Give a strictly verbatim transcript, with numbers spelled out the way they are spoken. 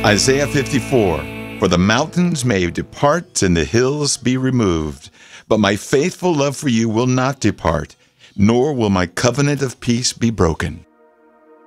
Isaiah fifty-four, for the mountains may depart and the hills be removed, but my faithful love for you will not depart, nor will my covenant of peace be broken.